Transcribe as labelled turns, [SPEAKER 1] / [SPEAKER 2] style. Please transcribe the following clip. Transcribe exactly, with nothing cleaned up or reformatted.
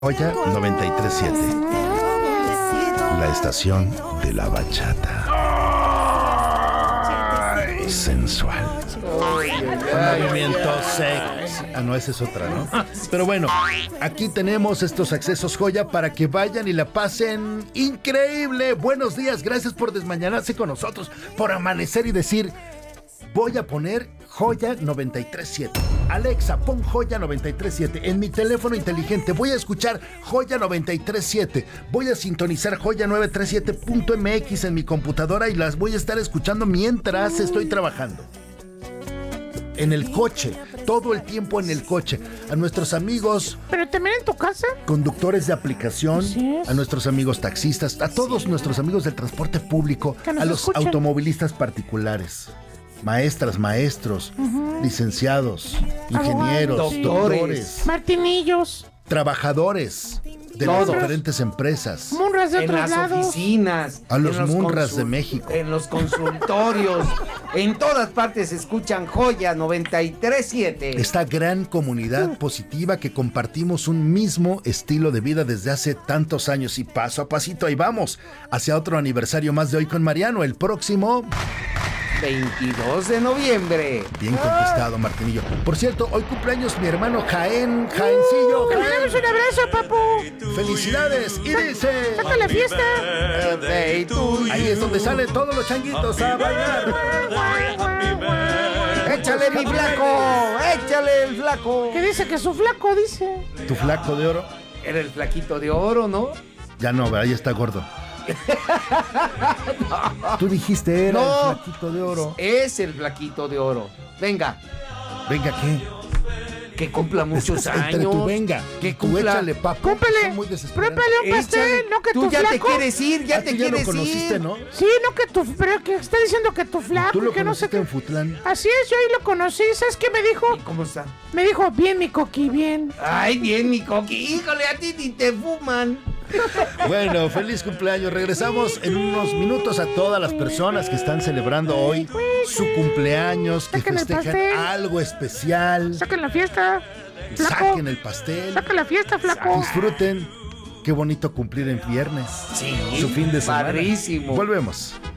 [SPEAKER 1] Joya noventa y tres punto siete, la estación de la bachata. Ay, sensual. Movimiento sexy. Ah, no, esa es otra, ¿no? Pero bueno, aquí tenemos estos accesos Joya para que vayan y la pasen increíble. Buenos días, gracias por desmañanarse con nosotros, por amanecer y decir: voy a poner Joya noventa y tres punto siete. Alexa, pon Joya noventa y tres punto siete. En mi teléfono inteligente voy a escuchar Joya noventa y tres punto siete. Voy a sintonizar Joya novecientos treinta y siete punto eme equis en mi computadora y las voy a estar escuchando mientras estoy trabajando. En el coche, todo el tiempo en el coche. A nuestros amigos...
[SPEAKER 2] ¿Pero también en tu casa?
[SPEAKER 1] Conductores de aplicación, ¿sí? A nuestros amigos taxistas, a todos nuestros amigos del transporte público, a los escuchen. Automovilistas particulares. Maestras, maestros, uh-huh. licenciados, ingenieros,
[SPEAKER 2] Abogados,
[SPEAKER 1] doctores, doctores,
[SPEAKER 2] martinillos,
[SPEAKER 1] trabajadores de
[SPEAKER 2] todos.
[SPEAKER 1] Las diferentes empresas,
[SPEAKER 2] munras de
[SPEAKER 3] en
[SPEAKER 2] otros
[SPEAKER 3] las
[SPEAKER 2] lados.
[SPEAKER 3] Oficinas,
[SPEAKER 1] a los,
[SPEAKER 3] los
[SPEAKER 1] munras
[SPEAKER 3] consul-
[SPEAKER 1] de México,
[SPEAKER 3] en los consultorios, en todas partes escuchan Joya noventa y tres punto siete.
[SPEAKER 1] Esta gran comunidad positiva que compartimos un mismo estilo de vida desde hace tantos años y paso a pasito ahí vamos hacia otro aniversario más de Hoy con Mariano, el próximo
[SPEAKER 3] veintidós de noviembre.
[SPEAKER 1] Bien contestado, Martinillo. Por cierto, hoy cumpleaños mi hermano Jaén, Jaencillo.
[SPEAKER 2] ¡Te
[SPEAKER 1] Jaén.
[SPEAKER 2] mandamos un abrazo, papu!
[SPEAKER 1] ¡Felicidades! Y dice...
[SPEAKER 2] ¡Saca la fiesta!
[SPEAKER 1] Ahí es donde salen todos los changuitos a bailar.
[SPEAKER 3] ¡Échale, mi flaco! ¡Échale el flaco!
[SPEAKER 2] ¿Qué dice? Que su flaco, dice.
[SPEAKER 1] ¿Tu flaco de oro?
[SPEAKER 3] Era el flaquito de oro, ¿no?
[SPEAKER 1] Ya no, ahí está gordo. No. Tú dijiste era no, el flaquito de oro.
[SPEAKER 3] Es el flaquito de oro. Venga.
[SPEAKER 1] ¿Venga qué?
[SPEAKER 3] Que cumpla muchos
[SPEAKER 1] es que
[SPEAKER 3] años.
[SPEAKER 1] Entre tú venga.
[SPEAKER 3] Que
[SPEAKER 1] tú
[SPEAKER 3] cumpla.
[SPEAKER 1] Échale, papu.
[SPEAKER 2] Cúmpele. Prépale un pastel.
[SPEAKER 3] Échale.
[SPEAKER 2] No que
[SPEAKER 3] tú
[SPEAKER 2] tu
[SPEAKER 3] ya
[SPEAKER 2] flaco.
[SPEAKER 3] te quieres ir, ya
[SPEAKER 1] ah,
[SPEAKER 3] te
[SPEAKER 1] tú
[SPEAKER 3] quieres
[SPEAKER 1] ya lo conociste,
[SPEAKER 3] ir.
[SPEAKER 1] ¿no?
[SPEAKER 2] Sí, no que tu... Pero que está diciendo que tu flaco.
[SPEAKER 1] Tú lo
[SPEAKER 2] que no sé
[SPEAKER 1] conociste
[SPEAKER 2] qué.
[SPEAKER 1] en Futlán.
[SPEAKER 2] Así es, yo ahí lo conocí. ¿Sabes qué me dijo?
[SPEAKER 3] ¿Y cómo está?
[SPEAKER 2] Me dijo, bien, mi coqui, bien.
[SPEAKER 3] Ay, bien, mi coqui. Híjole, a ti ni te fuman.
[SPEAKER 1] Bueno, feliz cumpleaños. Regresamos en unos minutos a todas las personas que están celebrando hoy su cumpleaños, que
[SPEAKER 2] Saquen el
[SPEAKER 1] festejan
[SPEAKER 2] pastel.
[SPEAKER 1] algo especial.
[SPEAKER 2] Saquen la fiesta, flaco.
[SPEAKER 1] Saquen el pastel.
[SPEAKER 2] Saquen la fiesta, flaco.
[SPEAKER 1] Disfruten. Qué bonito cumplir en viernes.
[SPEAKER 3] Sí,
[SPEAKER 1] su fin de semana.
[SPEAKER 3] padrísimo.
[SPEAKER 1] Volvemos.